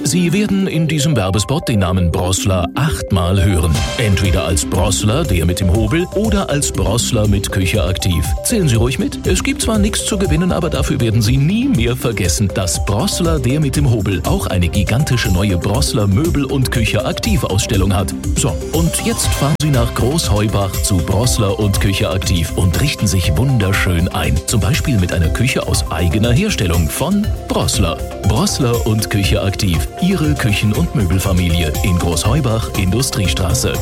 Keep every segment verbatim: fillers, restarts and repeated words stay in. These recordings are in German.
Sie werden in diesem Werbespot den Namen Brossler achtmal hören. Entweder als Brossler, der mit dem Hobel, oder als Brossler mit Küche aktiv. Zählen Sie ruhig mit. Es gibt zwar nichts zu gewinnen, aber dafür werden Sie nie mehr vergessen, dass Brossler, der mit dem Hobel, auch eine gigantische neue Brossler Möbel- und Küche aktiv Ausstellung hat. So, und jetzt fahren Sie nach Großheubach zu Brossler und Küche aktiv und richten sich wunderschön ein. Zum Beispiel mit einer Küche aus eigener Herstellung von Brossler. Brossler und Küche aktiv. Ihre Küchen- und Möbelfamilie in Großheubach, Industriestraße.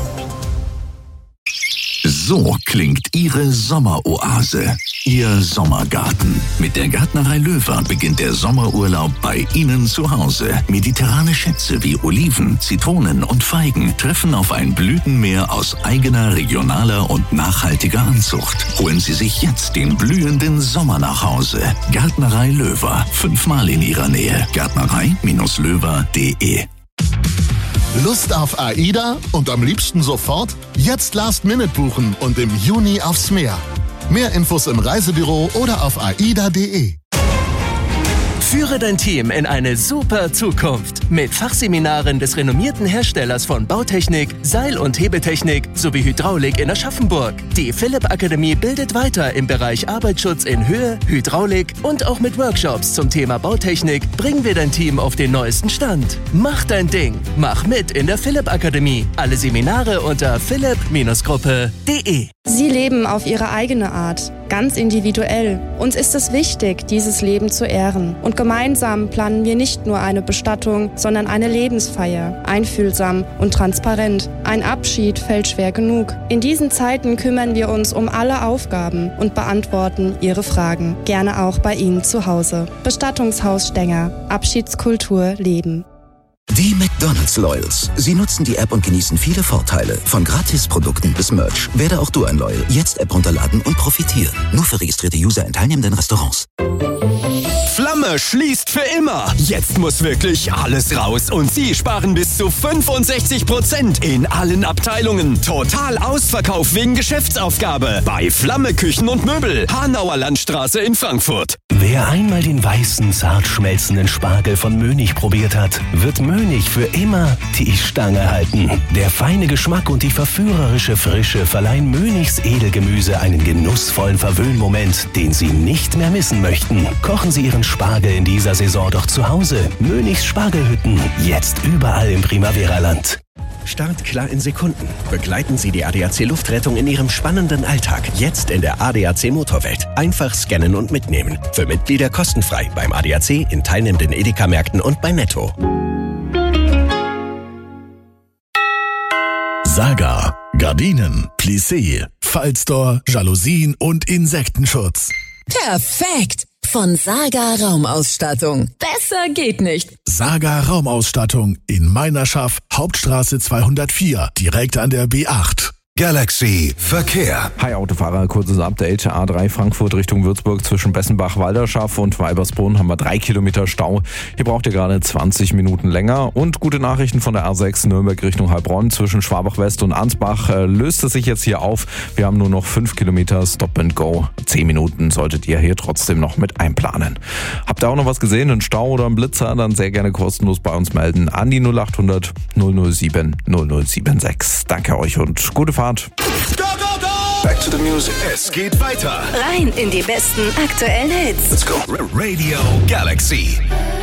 So klingt Ihre Sommeroase, Ihr Sommergarten. Mit der Gärtnerei Löwer beginnt der Sommerurlaub bei Ihnen zu Hause. Mediterrane Schätze wie Oliven, Zitronen und Feigen treffen auf ein Blütenmeer aus eigener, regionaler und nachhaltiger Anzucht. Holen Sie sich jetzt den blühenden Sommer nach Hause. Gärtnerei Löwer, fünfmal in Ihrer Nähe. Gärtnerei Löwer punkt de. Lust auf AIDA und am liebsten sofort? Jetzt Last Minute buchen und im Juni aufs Meer. Mehr Infos im Reisebüro oder auf aida punkt de. Führe dein Team in eine super Zukunft mit Fachseminaren des renommierten Herstellers von Bautechnik, Seil- und Hebetechnik sowie Hydraulik in Aschaffenburg. Die Philipp Akademie bildet weiter im Bereich Arbeitsschutz in Höhe, Hydraulik und auch mit Workshops zum Thema Bautechnik bringen wir dein Team auf den neuesten Stand. Mach dein Ding. Mach mit in der Philipp Akademie. Alle Seminare unter philipp Gruppe punkt de. Sie leben auf ihre eigene Art, ganz individuell. Uns ist es wichtig, dieses Leben zu ehren. Und gemeinsam planen wir nicht nur eine Bestattung, sondern eine Lebensfeier. Einfühlsam und transparent. Ein Abschied fällt schwer genug. In diesen Zeiten kümmern wir uns um alle Aufgaben und beantworten Ihre Fragen. Gerne auch bei Ihnen zu Hause. Bestattungshaus Stenger. Abschiedskultur leben. Die McDonald's Loyals. Sie nutzen die App und genießen viele Vorteile. Von Gratisprodukten bis Merch. Werde auch du ein Loyal. Jetzt App runterladen und profitieren. Nur für registrierte User in teilnehmenden Restaurants. Flamme schließt für immer. Jetzt muss wirklich alles raus und Sie sparen bis zu fünfundsechzig Prozent in allen Abteilungen. Total Ausverkauf wegen Geschäftsaufgabe bei Flamme Küchen und Möbel, Hanauer Landstraße in Frankfurt. Wer einmal den weißen, zart schmelzenden Spargel von Mönig probiert hat, wird Mönig für immer die Stange halten. Der feine Geschmack und die verführerische Frische verleihen Mönigs Edelgemüse einen genussvollen Verwöhnmoment, den Sie nicht mehr missen möchten. Kochen Sie Ihren Spargel in dieser Saison doch zu Hause. Mönigs Spargelhütten, jetzt überall im Primavera-Land. Start klar in Sekunden. Begleiten Sie die A D A C Luftrettung in Ihrem spannenden Alltag. Jetzt in der A D A C Motorwelt. Einfach scannen und mitnehmen. Für Mitglieder kostenfrei beim A D A C, in teilnehmenden Edeka-Märkten und bei Netto. Saga. Gardinen, Plissé, Fallstore, Jalousien und Insektenschutz. Perfekt! Von Saga Raumausstattung. Besser geht nicht. Saga Raumausstattung in Meinerschaff, Hauptstraße zweihundertvier, direkt an der B acht. Galaxy Verkehr. Hi Autofahrer, kurzes Update. A drei Frankfurt Richtung Würzburg zwischen Bessenbach-Walderschaff und Weibersbrunn haben wir drei Kilometer Stau. Hier braucht ihr gerade zwanzig Minuten länger. Und gute Nachrichten von der A sechs Nürnberg Richtung Heilbronn zwischen Schwabach-West und Ansbach. Äh, löst es sich jetzt hier auf. Wir haben nur noch fünf Kilometer Stop and Go. zehn Minuten solltet ihr hier trotzdem noch mit einplanen. Habt ihr auch noch was gesehen, einen Stau oder einen Blitzer? Dann sehr gerne kostenlos bei uns melden an die null acht hundert null null sieben null null sieben sechs. Danke euch und gute Fahrt. Go, go, go! Back to the music. Es geht weiter. Rein in die besten aktuellen Hits. Let's go. Radio Galaxy.